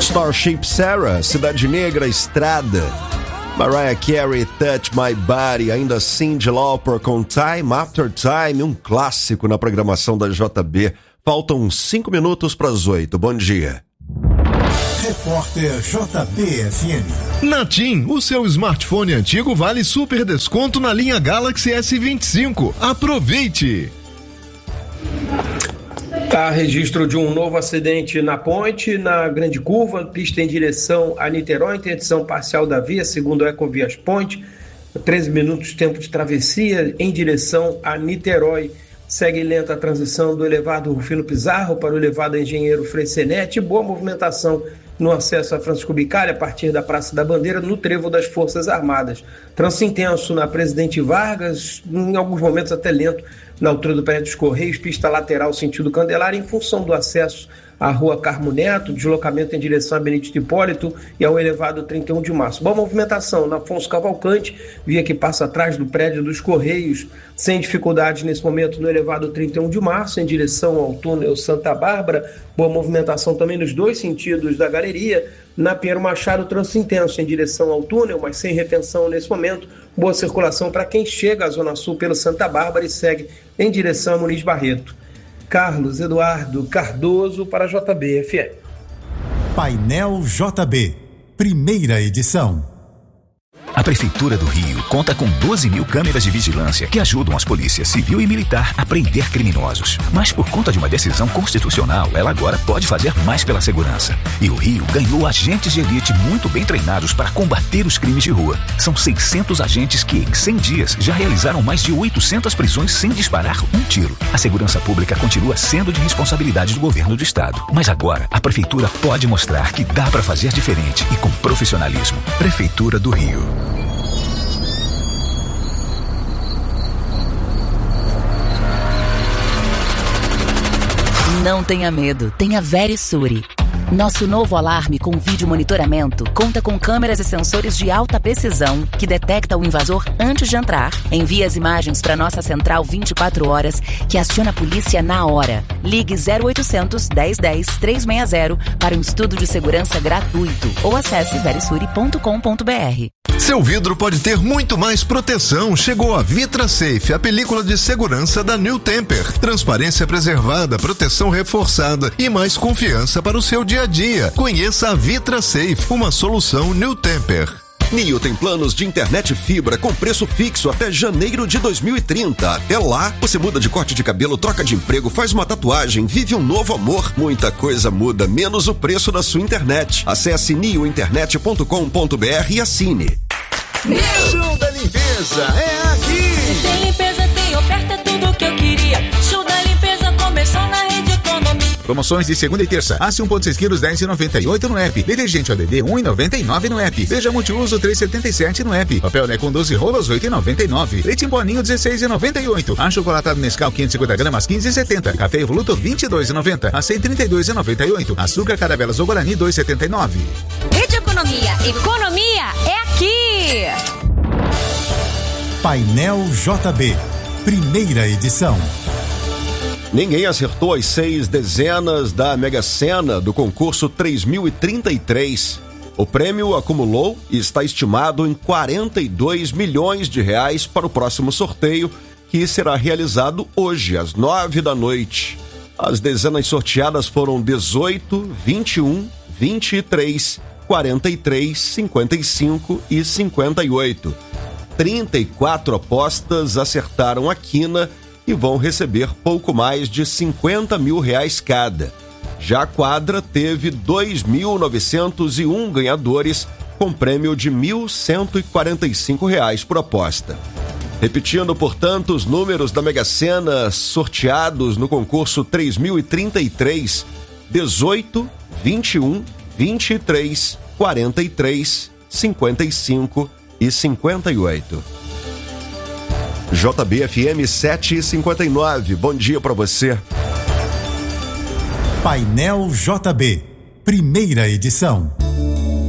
Starship Sarah, Cidade Negra, Estrada. Mariah Carey, Touch My Body, ainda Cyndi Lauper com Time After Time, um clássico na programação da JB. Faltam 5 minutos para as 8. Bom dia. Repórter JB-FM. Na TIM, o seu smartphone antigo vale super desconto na linha Galaxy S25. Aproveite! Registro de um novo acidente na ponte, na Grande Curva, pista em direção a Niterói, interdição parcial da via, segundo Ecovias Ponte, 13 minutos tempo de travessia em direção a Niterói. Segue lenta a transição do elevado Rufino Pizarro para o elevado Engenheiro Frecenete, boa movimentação no acesso a Francisco Bicalho, a partir da Praça da Bandeira, no trevo das Forças Armadas. Trânsito intenso na Presidente Vargas, em alguns momentos até lento, na altura do prédio dos Correios, pista lateral sentido Candelária, em função do acesso à Rua Carmo Neto, deslocamento em direção a Benedito Hipólito e ao elevado 31 de março. Boa movimentação na Afonso Cavalcante, via que passa atrás do prédio dos Correios, sem dificuldades nesse momento no elevado 31 de março, em direção ao túnel Santa Bárbara. Boa movimentação também nos dois sentidos da galeria. Na Pinheiro Machado, trânsito intenso em direção ao túnel, mas sem retenção nesse momento. Boa circulação para quem chega à Zona Sul pelo Santa Bárbara e segue em direção a Muniz Barreto. Carlos Eduardo Cardoso para a JB-FM. Painel JB, primeira edição. A Prefeitura do Rio conta com 12 mil câmeras de vigilância que ajudam as polícias civil e militar a prender criminosos. Mas por conta de uma decisão constitucional, ela agora pode fazer mais pela segurança. E o Rio ganhou agentes de elite muito bem treinados para combater os crimes de rua. São 600 agentes que, em 100 dias, já realizaram mais de 800 prisões sem disparar um tiro. A segurança pública continua sendo de responsabilidade do governo do estado. Mas agora, a Prefeitura pode mostrar que dá para fazer diferente e com profissionalismo. Prefeitura do Rio. Não tenha medo, tenha Verisure. Nosso novo alarme com vídeo monitoramento conta com câmeras e sensores de alta precisão que detecta o invasor antes de entrar. Envia as imagens para nossa central 24 horas que aciona a polícia na hora. Ligue 0800 1010 360 para um estudo de segurança gratuito ou acesse verisure.com.br. Seu vidro pode ter muito mais proteção. Chegou a Vitra Safe, a película de segurança da New Temper. Transparência preservada, proteção reforçada e mais confiança para o seu dia a dia. Conheça a Vitra Safe, uma solução New Temper. Nio tem planos de internet fibra com preço fixo até janeiro de 2030. Até lá, você muda de corte de cabelo, troca de emprego, faz uma tatuagem, vive um novo amor. Muita coisa muda, menos o preço da sua internet. Acesse niointernet.com.br e assine. Show da limpeza é aqui. Tem limpeza, tem oferta, tudo que eu queria. Show da limpeza começou na Rede Economia. Promoções de segunda e terça. Aço 1,6 kg 10,98 no app. Detergente ODD 1,99 no app. Veja multiuso 3,77 no app. Papel Necon 12 rolas 8,99. Leite em boninho 16,98. A chocolatado Nescau 550 gramas 15,70. Café Evoluto 22,90. Açaí 32,98. Açúcar Caravelas ou Guarani 2,79. Rede Economia. Economia é aqui. Painel JB, primeira edição. Ninguém acertou as 6 dezenas da Mega Sena do concurso 3033. O prêmio acumulou e está estimado em 42 milhões de reais para o próximo sorteio, que será realizado hoje, às 9 da noite. As dezenas sorteadas foram 18, 21, 23, 43, 55 e 58. 34 apostas acertaram a quina e vão receber pouco mais de 50 mil reais cada. Já a quadra teve 2.901 ganhadores, com prêmio de R$ 1.145 por aposta. Repetindo, portanto, os números da Mega Sena sorteados no concurso 3033: 18, 21, 23, 43, 55 e 58. JB-FM 7h59. Bom dia para você. Painel JB, primeira edição.